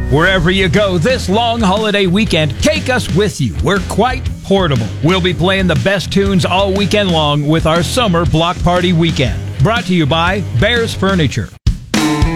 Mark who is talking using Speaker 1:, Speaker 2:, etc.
Speaker 1: Wherever you go this long holiday weekend, take us with you. We're quite portable. We'll be playing the best tunes all weekend long with our summer block party weekend. Brought to you by Bears Furniture.